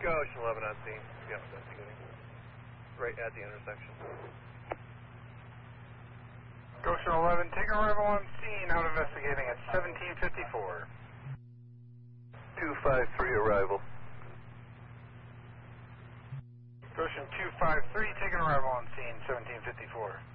Ocean 11 on scene. Yeah, investigating. Right at the intersection. Ocean 11, take arrival on scene, out investigating at 1754. 253 arrival. Ocean 253, taking arrival on scene, 1754.